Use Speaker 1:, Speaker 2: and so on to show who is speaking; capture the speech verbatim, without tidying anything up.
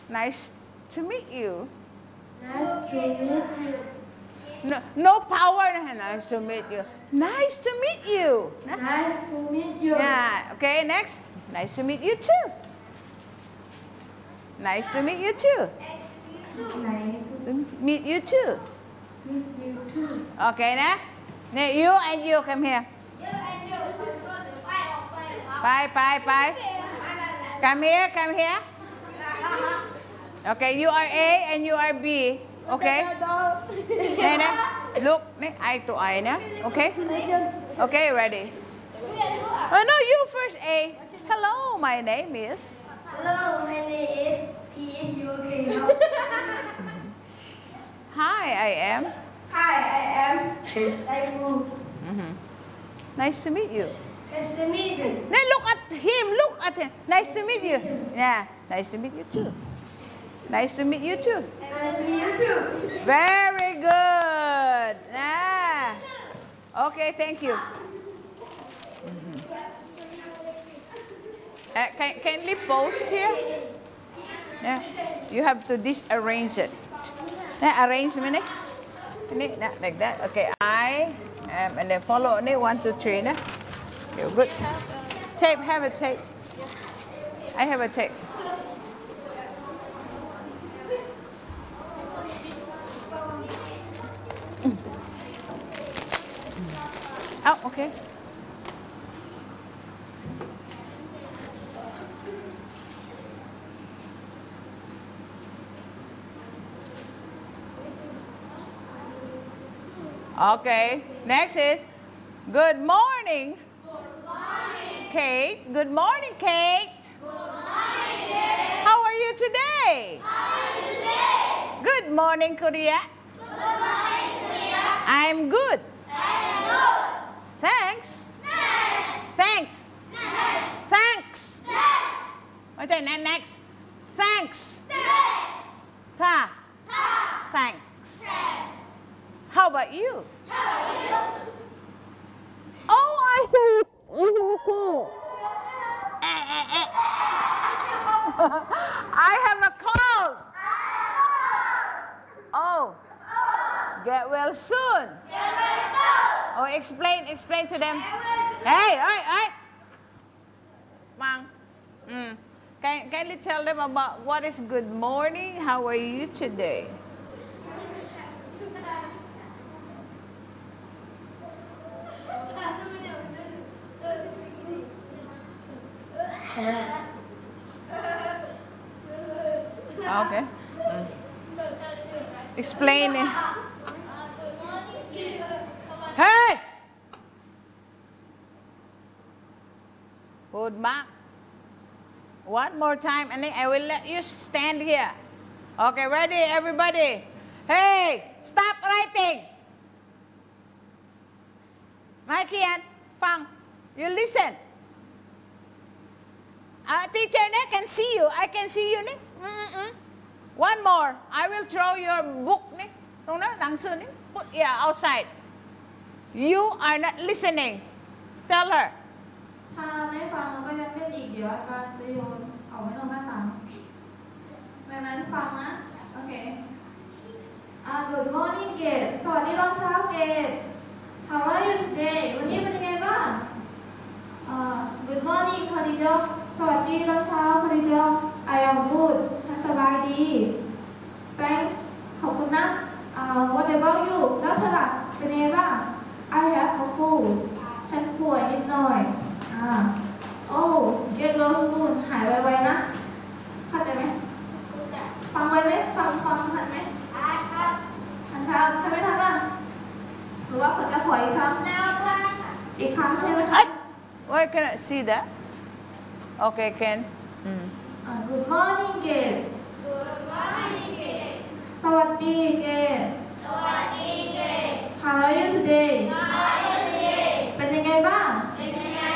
Speaker 1: Nice to meet you.
Speaker 2: Nice to meet you.
Speaker 1: No, no power. Nice to meet you. Nice to meet you.
Speaker 2: Nice to meet you.
Speaker 1: Yeah. Okay, next. Nice to meet you too. Nice to meet you too.
Speaker 2: Nice
Speaker 1: To meet you too.
Speaker 2: to meet you too.
Speaker 1: Okay, now. Now you and you come here. Bye, bye, bye. Come here, come here. Okay, you are A and you are B. Okay? Này nè, look, nè, eye to eye nè. Okay? Okay, ready. Oh no, you first A. Hello, my name is.
Speaker 2: Hello, my name is P. You okay now?
Speaker 1: Hi, I am.
Speaker 2: Hi, I am Taifu.
Speaker 1: Mm-hmm. Nice to meet you.
Speaker 2: Nice to meet you.
Speaker 1: Now look at him, look at him. Nice to meet you. Yeah, nice to meet you too. Nice to meet you too.
Speaker 2: Nice to meet you too.
Speaker 1: Very good. Yeah. Okay, thank you. Mm-hmm. uh, can, can we post here? Yeah. You have to disarrange it. Yeah, arrange me. Like that. Okay, I um, and then follow it. One, two, three. Nah. Okay, good. Tape, have a tape. I have a tape. Oh, okay. Okay, next is good morning.
Speaker 2: Good morning.
Speaker 1: Kate. Good morning, Kate.
Speaker 2: Good morning, Kate.
Speaker 1: How are you today?
Speaker 2: How are you today?
Speaker 1: Good morning, Korea.
Speaker 2: Good morning, Korea.
Speaker 1: I'm good.
Speaker 2: I'm good.
Speaker 1: Thanks.
Speaker 2: Thanks.
Speaker 1: Thanks.
Speaker 2: Thanks.
Speaker 1: Thanks.
Speaker 2: Thanks.
Speaker 1: What's that next? Thanks.
Speaker 2: Thanks.
Speaker 1: Tha.
Speaker 2: Ha.
Speaker 1: Thanks.
Speaker 2: Thanks.
Speaker 1: How about you?
Speaker 2: How are you?
Speaker 1: Oh, I heard you too. I have a cold. Oh, get well soon.
Speaker 2: Get well soon.
Speaker 1: Oh, explain, explain to them. Hey, hey, hey. Mang. Mm. Can, can you tell them about what is good morning? How are you today? Okay. Mm. Explain it. Hey! Good mark. One more time and then I will let you stand here. Okay, ready everybody? Hey, stop writing. Mikey and Fang, you listen. Uh, teacher ne can see you. I can see you ne. Mm-mm. One more. I will throw your book ne. Don't know, answer ne. Put yeah outside. You are not listening. Tell her.
Speaker 2: ถ้าไม่ฟังแล้วก็ยังไม่อีกเดี๋ยวอาจารย์จะโยนออกไว้ตรงหน้าต่างดังนั้นฟังนะโอเคอ่า Good morning Kate สวัสดีตอนเช้า Kate How are you today วันนี้เป็นยังไงบ้างอ่า Good morning คาริจอสวัสดีตอนเช้าคาริจอ I am good ฉันสบายดี Thanks ขอบคุณนะอ่า What about you แล้วเธอล่ะเป็นยังไงบ้าง I have a cold ฉันป่วยนิดหน่อยอ่า Oh get well soon หายไวๆนะเข้าใจไหมฟังไวไหมฟังฟังทันไหมทันครับทันครับถ้าไม่ทันล่ะหรือว่าผมจะขออีกครั้งอีกครั้งใช่ไหมคะ
Speaker 1: Why can I see that? Okay, Ken. Mm.
Speaker 2: Uh, Good morning, Kate